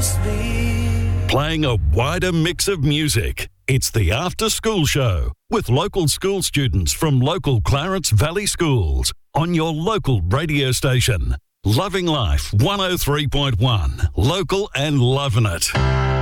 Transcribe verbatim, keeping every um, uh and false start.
Playing a wider mix of music. It's the After School Show with local school students from local Clarence Valley schools on your local radio station. Loving Life one oh three point one. Local and loving it.